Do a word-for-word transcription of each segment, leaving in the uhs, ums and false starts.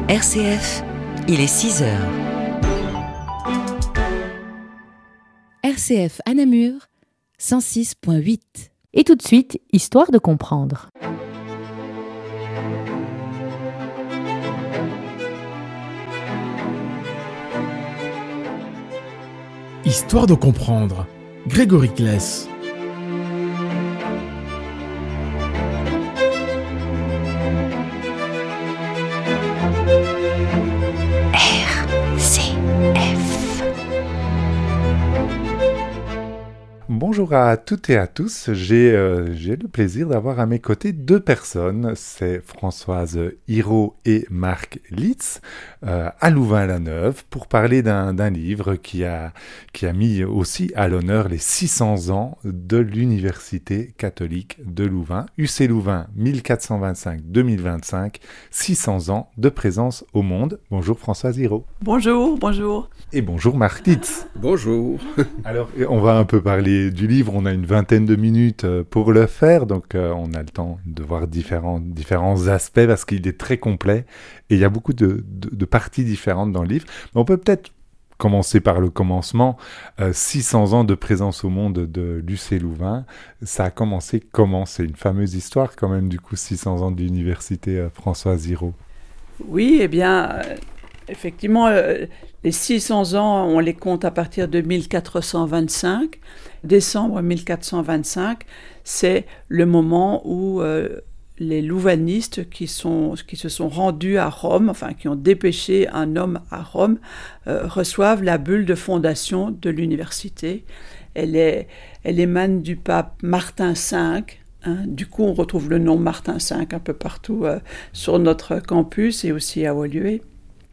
R C F, il est six heures. R C F à Namur, cent six virgule huit. Et tout de suite, histoire de comprendre. Histoire de comprendre. Grégory Claes. Bonjour à toutes et à tous, j'ai, euh, j'ai le plaisir d'avoir à mes côtés deux personnes, c'est Françoise Hirault et Marc Litz, euh, à Louvain-la-Neuve, pour parler d'un, d'un livre qui a, qui a mis aussi à l'honneur les six cents ans de l'Université catholique de Louvain, U C Louvain mille quatre cent vingt-cinq à deux mille vingt-cinq, six cents ans de présence au monde. Bonjour Françoise Hirault. Bonjour, bonjour. Et bonjour Marc Litz. Bonjour. Alors, on va un peu parler du livre, on a une vingtaine de minutes pour le faire, donc euh, on a le temps de voir différents, différents aspects parce qu'il est très complet et il y a beaucoup de, de, de parties différentes dans le livre. Mais on peut peut-être commencer par le commencement. Euh, six cents ans de présence au monde de l'U C Louvain, ça a commencé comment? C'est une fameuse histoire quand même, du coup, six cents ans de l'université, euh, Françoise Hirault. Oui, eh bien, euh, effectivement, euh, les six cents ans, on les compte à partir de mille quatre cent vingt-cinq. Décembre mille quatre cent vingt-cinq, c'est le moment où euh, les louvanistes qui, sont, qui se sont rendus à Rome, enfin qui ont dépêché un homme à Rome, euh, reçoivent la bulle de fondation de l'université. Elle, est, elle émane du pape Martin cinq. Hein. Du coup, on retrouve le nom Martin cinq un peu partout euh, sur notre campus et aussi à Woluwe.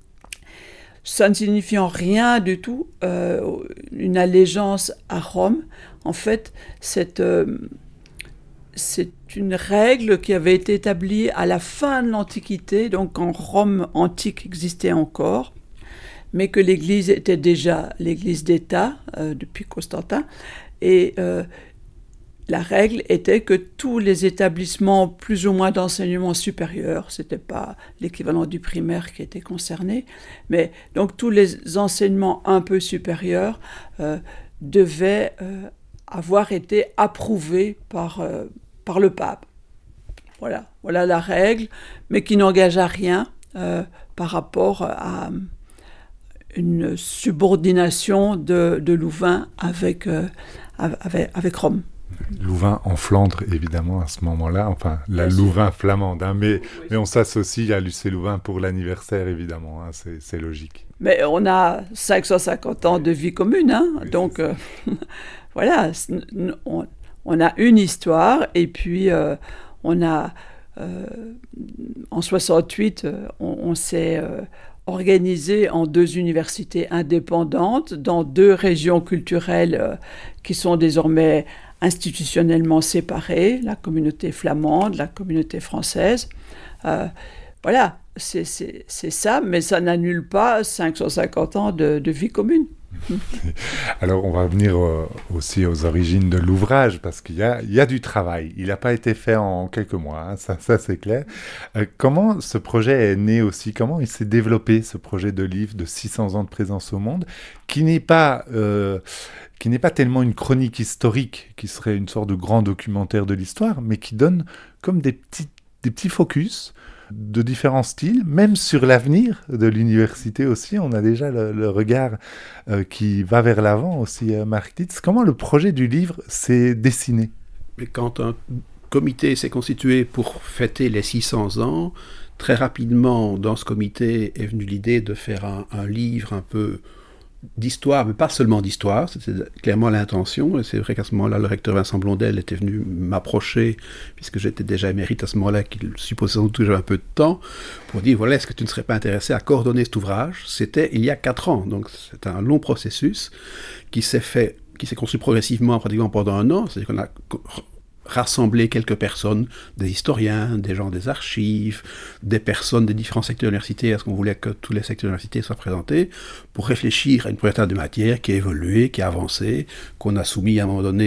Ça ne signifie en rien du tout euh, une allégeance à Rome. En fait, c'est, euh, c'est une règle qui avait été établie à la fin de l'Antiquité, donc quand Rome antique existait encore, mais que l'Église était déjà l'Église d'État euh, depuis Constantin. Et euh, la règle était que tous les établissements plus ou moins d'enseignement supérieur, ce n'était pas l'équivalent du primaire qui était concerné, mais donc tous les enseignements un peu supérieurs euh, devaient euh, avoir été approuvés par, euh, par le pape. Voilà, voilà la règle, mais qui n'engage à rien euh, par rapport à une subordination de, de Louvain avec, euh, avec, avec Rome. Louvain en Flandre, évidemment, à ce moment-là, enfin, la Bien Louvain sûr. Flamande, hein, mais, oui, mais on s'associe à l'U C Louvain pour l'anniversaire, évidemment, hein, c'est, c'est logique. Mais on a cinq cent cinquante ans de vie commune, hein, oui, donc euh, voilà, on, on a une histoire, et puis euh, on a, euh, en soixante-huit, on, on s'est euh, organisé en deux universités indépendantes, dans deux régions culturelles euh, qui sont désormais institutionnellement séparées, la communauté flamande, la communauté française. Euh, voilà, c'est, c'est, c'est ça, mais ça n'annule pas cinq cent cinquante ans de, de vie commune. Alors, on va venir euh, aussi aux origines de l'ouvrage, parce qu'il y a, il y a du travail. Il n'a pas été fait en quelques mois, hein, ça, ça c'est clair. Euh, comment ce projet est né aussi? Comment il s'est développé, ce projet de livre de six cents ans de présence au monde, qui n'est pas... Euh, qui n'est pas tellement une chronique historique, qui serait une sorte de grand documentaire de l'histoire, mais qui donne comme des petits, des petits focus de différents styles, même sur l'avenir de l'université aussi. On a déjà le, le regard euh, qui va vers l'avant aussi, euh, Marc Litz. Comment le projet du livre s'est dessiné? Mais quand un comité s'est constitué pour fêter les six cents ans, très rapidement, dans ce comité est venue l'idée de faire un, un livre un peu d'histoire, mais pas seulement d'histoire, c'était clairement l'intention, et c'est vrai qu'à ce moment-là, le recteur Vincent Blondel était venu m'approcher, puisque j'étais déjà émérite à ce moment-là, qu'il supposait sans doute que j'avais un peu de temps, pour dire, voilà, est-ce que tu ne serais pas intéressé à coordonner cet ouvrage? C'était il y a quatre ans, donc c'est un long processus qui s'est fait, qui s'est construit progressivement, pratiquement pendant un an, c'est-à-dire qu'on a rassembler quelques personnes, des historiens, des gens des archives, des personnes des différents secteurs universitaires, parce qu'on voulait que tous les secteurs universitaires soient présentés, pour réfléchir à une première table de matière qui a évolué, qui a avancé, qu'on a soumis à un moment donné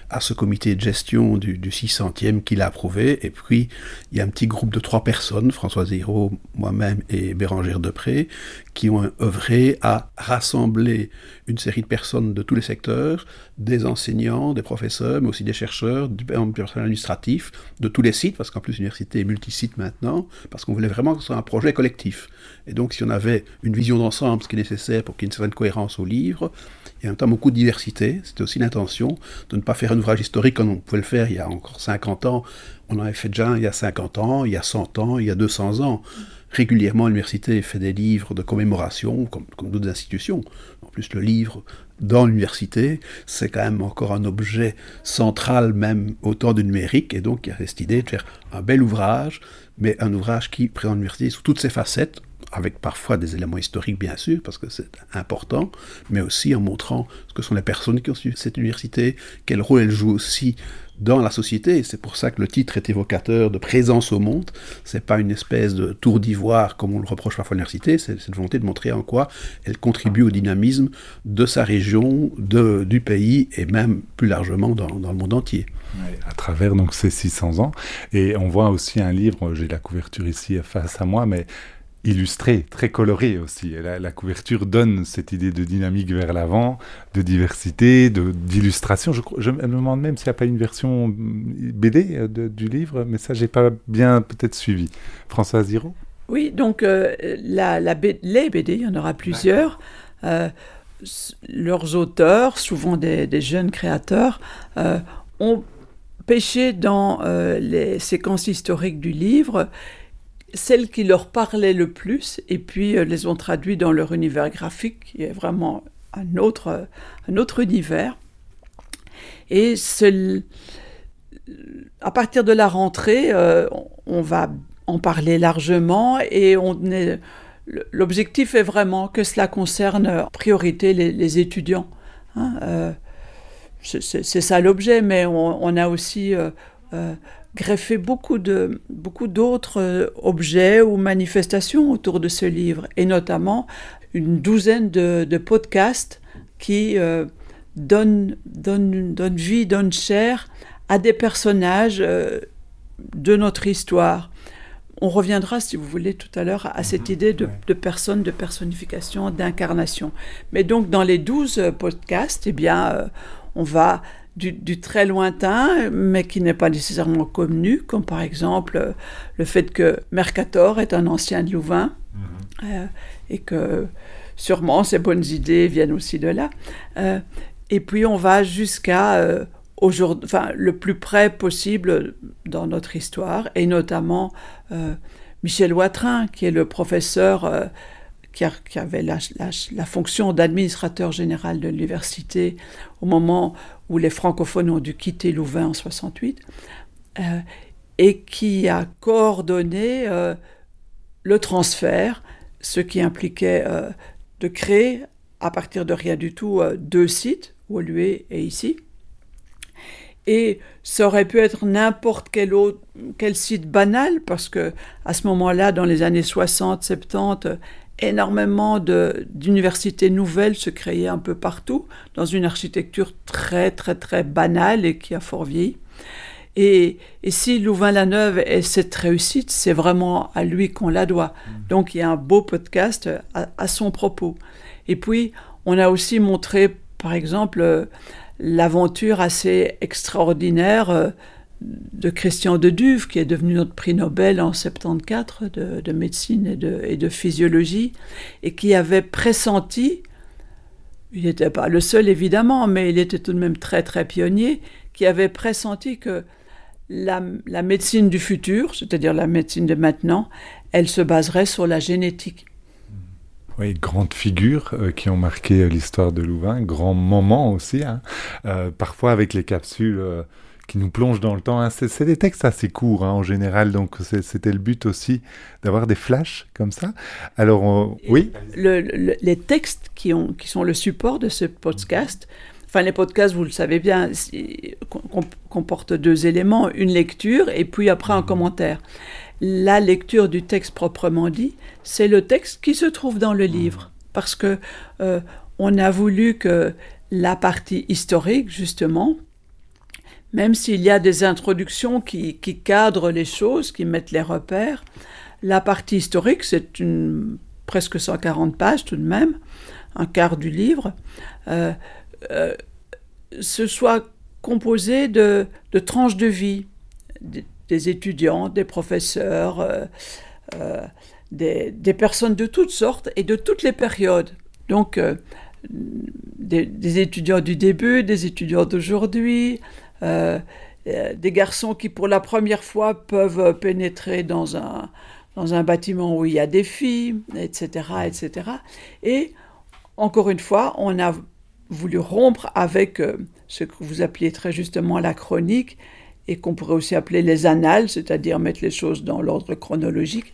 à ce comité de gestion du, du six centième qui l'a approuvé. Et puis, il y a un petit groupe de trois personnes, François Zéraud, moi-même et Bérangère Depré, qui ont œuvré à rassembler une série de personnes de tous les secteurs, des enseignants, des professeurs, mais aussi des chercheurs, du personnel administratif, de tous les sites, parce qu'en plus l'université est multisite maintenant, parce qu'on voulait vraiment que ce soit un projet collectif. Et donc si on avait une vision d'ensemble, ce qui est nécessaire pour qu'il y ait une certaine cohérence au livre, et en même temps beaucoup de diversité, c'était aussi l'intention de ne pas faire un ouvrage historique comme on pouvait le faire il y a encore cinquante ans. On en avait fait déjà un il y a cinquante ans, il y a cent ans, il y a deux cents ans. Régulièrement, l'université fait des livres de commémoration, comme, comme d'autres institutions. En plus, le livre dans l'université, c'est quand même encore un objet central, même au temps du numérique, et donc il y a cette idée de faire un bel ouvrage, mais un ouvrage qui présente l'université sous toutes ses facettes, avec parfois des éléments historiques bien sûr, parce que c'est important, mais aussi en montrant ce que sont les personnes qui ont suivi cette université, quel rôle elles jouent aussi dans la société. Et c'est pour ça que le titre est évocateur de présence au monde. C'est pas une espèce de tour d'ivoire comme on le reproche parfois à l'université, c'est cette volonté de montrer en quoi elle contribue au dynamisme de sa région, de, du pays et même plus largement dans, dans le monde entier. Ouais, à travers donc ces six cents ans. Et on voit aussi un livre, j'ai la couverture ici face à moi, mais illustré, très coloré aussi. La, la couverture donne cette idée de dynamique vers l'avant, de diversité, de, d'illustration. Je, je me demande même s'il n'y a pas une version B D de, du livre, mais ça, je n'ai pas bien peut-être suivi. François Zéraud ? Oui, donc euh, la, la B, les B D, il y en aura plusieurs. Euh, leurs auteurs, souvent des, des jeunes créateurs, euh, ont pêché dans euh, les séquences historiques du livre celles qui leur parlaient le plus, et puis euh, les ont traduites dans leur univers graphique, qui est vraiment un autre, euh, un autre univers. Et ce, à partir de la rentrée, euh, on va en parler largement, et on est, l'objectif est vraiment que cela concerne en priorité les, les étudiants. Hein, euh, c'est, c'est, c'est ça l'objet, mais on, on a aussi... Euh, euh, greffé beaucoup, de, beaucoup d'autres euh, objets ou manifestations autour de ce livre, et notamment une douzaine de, de podcasts qui euh, donnent, donnent, donnent vie, donnent chair à des personnages euh, de notre histoire. On reviendra, si vous voulez, tout à l'heure à cette idée de, de personne, de personnification, d'incarnation. Mais donc, dans les douze podcasts, eh bien, euh, on va... Du, du très lointain, mais qui n'est pas nécessairement connu, comme par exemple euh, le fait que Mercator est un ancien de Louvain, mmh. euh, et que sûrement ses bonnes idées viennent aussi de là. Euh, et puis on va jusqu'à euh, aujourd'hui, enfin, le plus près possible dans notre histoire, et notamment euh, Michel Watrin, qui est le professeur euh, qui, a, qui avait la, la, la fonction d'administrateur général de l'université au moment où les francophones ont dû quitter Louvain en soixante-huit, euh, et qui a coordonné euh, le transfert, ce qui impliquait euh, de créer, à partir de rien du tout, euh, deux sites, Woluwe et ici. Et ça aurait pu être n'importe quel autre, quel site banal, parce que à ce moment-là, dans les années soixante, soixante-dix, énormément de, d'universités nouvelles se créaient un peu partout, dans une architecture très, très, très banale et qui a fort vieilli. Et, et si Louvain-la-Neuve est cette réussite, c'est vraiment à lui qu'on la doit. Donc, il y a un beau podcast à, à son propos. Et puis, on a aussi montré, par exemple, l'aventure assez extraordinaire de Christian de Duve, qui est devenu notre prix Nobel en soixante-quatorze de, de médecine et de, et de physiologie, et qui avait pressenti, il n'était pas le seul évidemment, mais il était tout de même très très pionnier, qui avait pressenti que la, la médecine du futur, c'est-à-dire la médecine de maintenant, elle se baserait sur la génétique. Oui, grandes figures euh, qui ont marqué euh, l'histoire de Louvain, grands moments aussi, hein, euh, parfois avec les capsules... Euh, qui nous plonge dans le temps. Hein. C'est, c'est des textes assez courts, hein, en général, donc c'est, c'était le but aussi d'avoir des flashs comme ça. Alors, on... oui le, le, Les textes qui, ont, qui sont le support de ce podcast, enfin les podcasts, vous le savez bien, comportent deux éléments, une lecture et puis après un commentaire. La lecture du texte proprement dit, c'est le texte qui se trouve dans le livre, parce que euh, on a voulu que la partie historique, justement, même s'il y a des introductions qui, qui cadrent les choses, qui mettent les repères. La partie historique, c'est une, presque cent quarante pages tout de même, un quart du livre, euh, euh, ce soit composé de, de tranches de vie, des, des étudiants, des professeurs, euh, euh, des, des personnes de toutes sortes et de toutes les périodes. Donc, euh, des, des étudiants du début, des étudiants d'aujourd'hui, euh, euh, des garçons qui pour la première fois peuvent pénétrer dans un, dans un bâtiment où il y a des filles, et cetera, et cetera. Et encore une fois, on a voulu rompre avec euh, ce que vous appeliez très justement la chronique et qu'on pourrait aussi appeler les annales, c'est-à-dire mettre les choses dans l'ordre chronologique.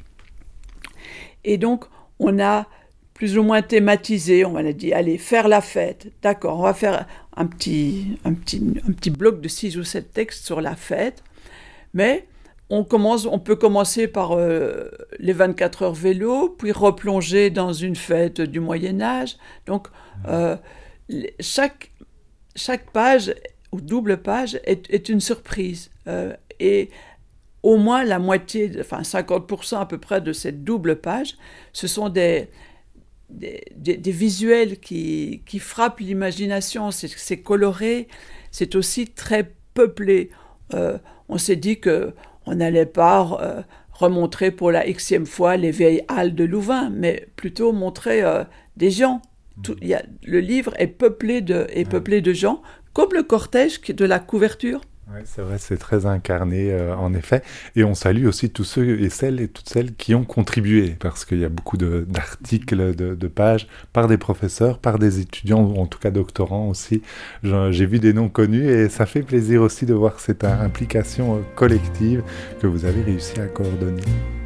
Et donc, on a plus ou moins thématisé, on a dit, allez, faire la fête. D'accord, on va faire un petit, un petit, un petit bloc de six ou sept textes sur la fête, mais on, commence, on peut commencer par euh, les vingt-quatre heures vélo, puis replonger dans une fête du Moyen-Âge. Donc, euh, chaque, chaque page, ou double page, est, est une surprise. Euh, et au moins la moitié, enfin cinquante pour cent à peu près de cette double page, ce sont des, des, des, des visuels qui, qui frappent l'imagination. C'est, c'est coloré, c'est aussi très peuplé. Euh, on s'est dit qu'on n'allait pas euh, remontrer pour la xème fois les vieilles halles de Louvain, mais plutôt montrer euh, des gens. Tout, y a, le livre est peuplé de, est peuplé de gens, comme le cortège de la couverture. Oui, c'est vrai, c'est très incarné, euh, en effet. Et on salue aussi tous ceux et celles et toutes celles qui ont contribué, parce qu'il y a beaucoup de, d'articles, de, de pages, par des professeurs, par des étudiants, ou en tout cas doctorants aussi. J'ai vu des noms connus et ça fait plaisir aussi de voir cette implication collective que vous avez réussi à coordonner.